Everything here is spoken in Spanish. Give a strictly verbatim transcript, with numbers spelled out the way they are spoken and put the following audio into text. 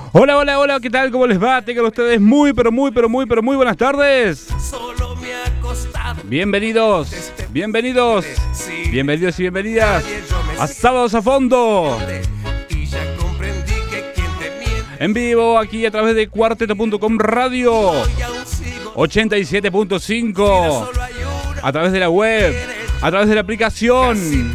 Hola, hola, hola, ¿qué tal? ¿Cómo les va? Tengan ustedes muy, pero muy, pero muy, pero muy buenas tardes. Bienvenidos, bienvenidos, bienvenidos y bienvenidas a Sábados a Fondo. En vivo aquí a través de cuarteto punto com Radio ochenta y siete punto cinco, a través de la web, a través de la aplicación